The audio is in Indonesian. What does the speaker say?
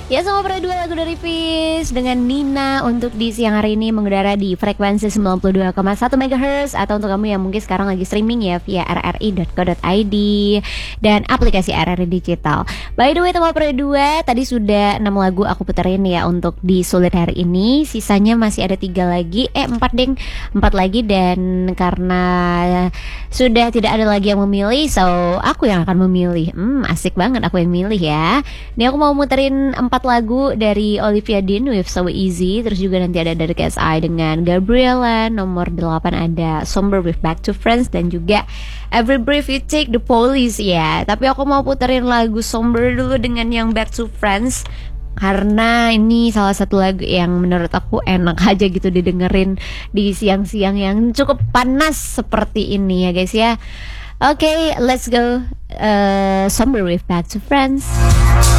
Ya, sama dua lagu dari Peace dengan Nina untuk di siang hari ini mengudara di frekuensi 92,1 MHz, atau untuk kamu yang mungkin sekarang lagi streaming ya via rri.co.id dan aplikasi RRI Digital. By the way, teman dua tadi sudah 6 lagu aku puterin ya untuk di sulit hari ini. Sisanya masih ada 3 lagi, 4 deng, 4 lagi, dan karena sudah tidak ada lagi yang memilih, so aku yang akan memilih. Asik banget aku yang milih ya. Ini aku mau muterin 4 lagu dari Olivia Dean with So Easy. Terus juga nanti ada dari KSI dengan Gabriela. Nomor 8 ada Somber with Back to Friends. Dan juga Every Breath You Take The Police ya. Tapi aku mau puterin lagu Somber dulu dengan yang Back to Friends, karena ini salah satu lagu yang menurut aku enak aja gitu didengerin di siang-siang yang cukup panas seperti ini ya guys ya. Oke, let's go. Somber with Back to Friends.